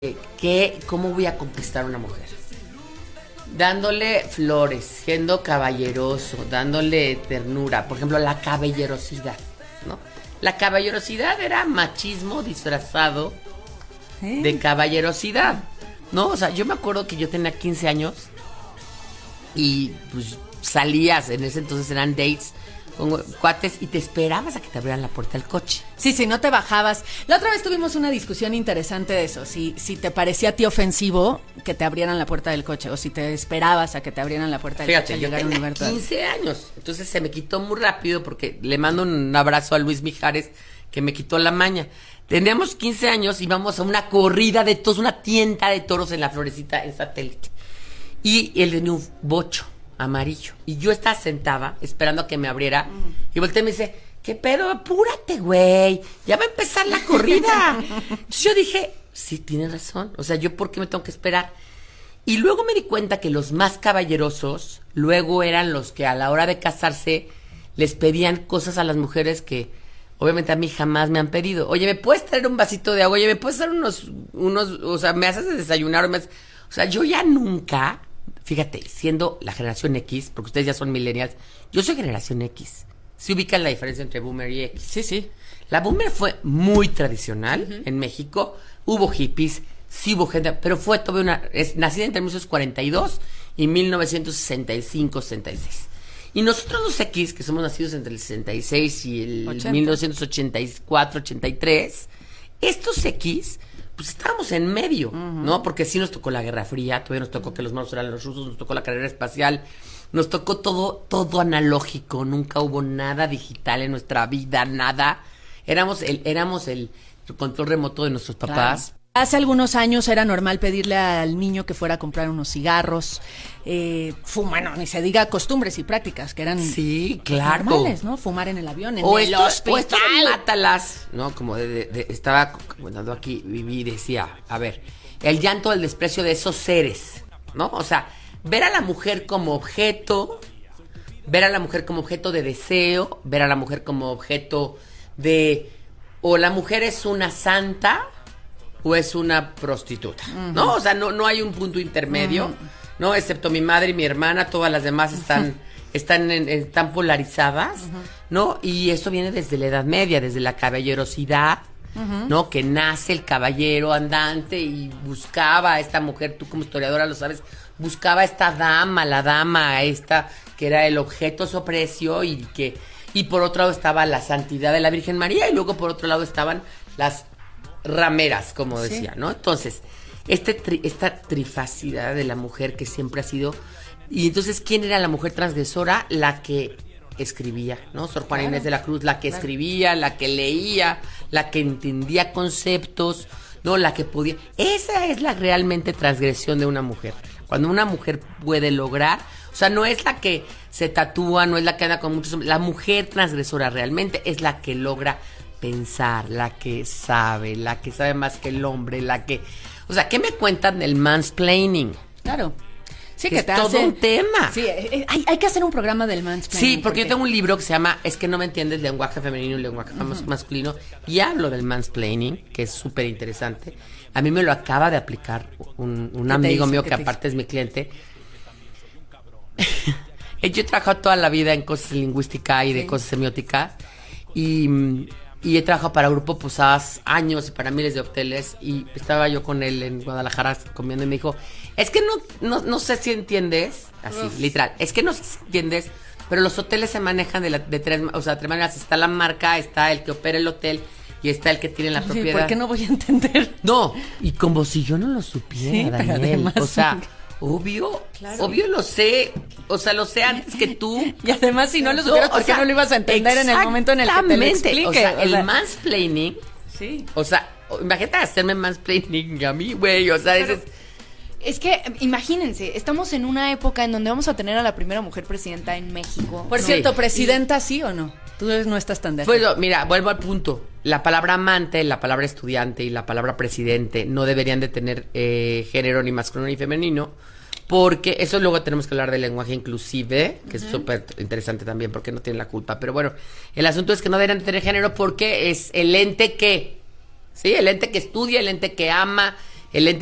¿Cómo voy a conquistar a una mujer? Dándole flores, siendo caballeroso, dándole ternura. Por ejemplo, la caballerosidad, ¿no? La caballerosidad era machismo disfrazado de caballerosidad, ¿no? O sea, yo me acuerdo que yo tenía 15 años y pues salías, en ese entonces eran dates con cuates y te esperabas a que te abrieran la puerta del coche. Sí, no te bajabas. La otra vez tuvimos una discusión interesante de eso. Si te parecía a ti ofensivo que te abrieran la puerta del coche o si te esperabas a que te abrieran la puerta del coche al llegar a un lugar. 15 años. Entonces se me quitó muy rápido porque le mando un abrazo a Luis Mijares que me quitó la maña. Teníamos 15 años y íbamos a una corrida de toros, una tienda de toros en la Florecita, en Satélite. Y él tenía un bocho amarillo. Y yo estaba sentada esperando a que me abriera. Y volteé y me dice, ¿qué pedo? Apúrate, güey. Ya va a empezar la corrida. Entonces yo dije, sí, tienes razón. O sea, ¿yo por qué me tengo que esperar? Y luego me di cuenta que los más caballerosos luego eran los que a la hora de casarse les pedían cosas a las mujeres que obviamente a mí jamás me han pedido. Oye, ¿me puedes traer un vasito de agua? Oye, ¿me puedes traer unos, o sea, me haces de desayunar? O sea, yo ya nunca... Fíjate, siendo la generación X, porque ustedes ya son millennials, yo soy generación X. ¿Se ubican la diferencia entre Boomer y X? Sí. La Boomer fue muy tradicional en México. Hubo hippies, sí hubo gente, pero fue toda una... nacida entre 1942 y 1965, 66. Y nosotros los X, que somos nacidos entre el 66 y el 1984, 83, estos X... pues estábamos en medio, ¿no? Porque sí nos tocó la Guerra Fría, todavía nos tocó que los malos eran los rusos, nos tocó la carrera espacial, nos tocó todo analógico, nunca hubo nada digital en nuestra vida, nada. Éramos el control remoto de nuestros papás. Claro. Hace algunos años era normal pedirle al niño que fuera a comprar unos cigarros, bueno, ni se diga costumbres y prácticas que eran normales, ¿no? Fumar en el avión, en el hospital. Mátalas, ¿no? Como estaba comentando aquí, Vivi decía, a ver, el llanto, el desprecio de esos seres, ¿no? O sea, ver a la mujer como objeto, ver a la mujer como objeto de deseo, ver a la mujer como objeto de... o la mujer es una santa... o es una prostituta, ¿no? O sea, no hay un punto intermedio, ¿no? Excepto mi madre y mi hermana, todas las demás están polarizadas, ¿no? Y eso viene desde la Edad Media, desde la caballerosidad, ¿no? Que nace el caballero andante y buscaba a esta mujer, tú como historiadora lo sabes, buscaba a esta dama, la dama esta que era el objeto su precio y por otro lado estaba la santidad de la Virgen María y luego por otro lado estaban las rameras, como decía, ¿no? Entonces, esta trifacidad de la mujer que siempre ha sido... Y entonces, ¿quién era la mujer transgresora? La que escribía, ¿no? Sor Juana Inés de la Cruz, la que escribía, la que leía, la que entendía conceptos, ¿no? La que podía... Esa es la realmente transgresión de una mujer. Cuando una mujer puede lograr... O sea, no es la que se tatúa, no es la que anda con muchos hombres. La mujer transgresora realmente es la que logra... pensar, la que sabe más que el hombre, o sea, ¿qué me cuentan del mansplaining? Claro. Sí, que es todo un tema. Sí, hay que hacer un programa del mansplaining. Sí, porque yo tengo un libro que se llama Es que no me entiendes, lenguaje femenino y lenguaje masculino, y hablo del mansplaining, que es súper interesante. A mí me lo acaba de aplicar un amigo mío que aparte es mi cliente. Yo he trabajado toda la vida en cosas de lingüística y de cosas semióticas, y he trabajado para Grupo Posadas años y para miles de hoteles. Y estaba yo con él en Guadalajara comiendo y me dijo, es que no sé si entiendes, así, literal, es que no sé si entiendes, pero los hoteles se manejan de tres maneras. Está la marca, está el que opera el hotel y está el que tiene la propiedad. ¿Por qué no voy a entender? No, y como si yo no lo supiera, Daniel. Además, o sea... Obvio, claro. Obvio lo sé, o sea, lo sé antes que tú. Y además si no lo supieras, ¿por qué no lo ibas a entender en el momento en el que te lo explique? O sea, el mansplaining, o sea, imagínate hacerme mansplaining a mí, güey, o sea, es que, imagínense, estamos en una época en donde vamos a tener a la primera mujer presidenta en México. Por cierto, ¿presidenta sí o no? Tú no estás tan de acuerdo. Pues mira, vuelvo al punto. La palabra amante, la palabra estudiante y la palabra presidente no deberían de tener género ni masculino ni femenino, porque eso luego tenemos que hablar del lenguaje inclusive, que es súper interesante también, porque no tienen la culpa. Pero bueno, el asunto es que no deberían de tener género porque es el ente que, ¿sí? El ente que estudia, el ente que ama, El